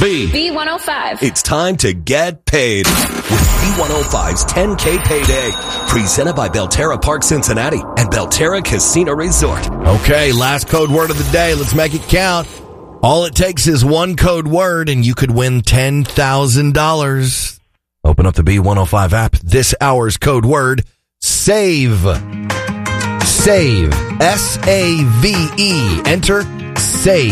B105. It's time to get paid with B105's 10K Payday. Presented by Belterra Park Cincinnati and Belterra Casino Resort. Okay, last code word of the day. Let's make it count. All it takes is one code word and you could win $10,000. Open up the B105 app. This hour's code word, SAVE. SAVE. S-A-V-E. Enter SAVE.